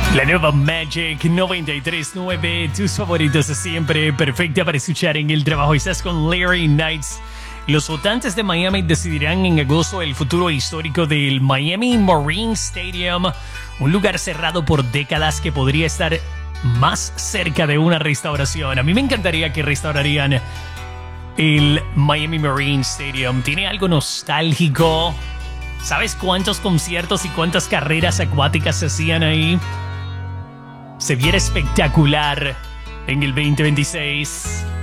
La nueva Magic 93.9, tus favoritos de siempre, perfecta para escuchar en el trabajo. Estás con Larry Knights. Los votantes de Miami decidirán en agosto el futuro histórico del Miami Marine Stadium, un lugar cerrado por décadas que podría estar más cerca de una restauración. A mí me encantaría que restaurarían el Miami Marine Stadium. Tiene algo nostálgico. ¿Sabes cuántos conciertos y cuántas carreras acuáticas se hacían ahí? Se viera espectacular en el 2026.